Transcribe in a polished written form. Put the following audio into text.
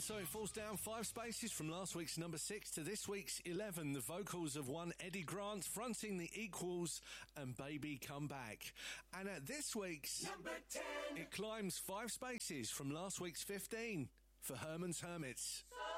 So it falls down 5 spaces from last week's number 6 to this week's 11. The vocals of one Eddie Grant fronting the Equals and Baby Come Back. And at this week's number 10, it climbs 5 spaces from last week's 15 for Herman's Hermits. So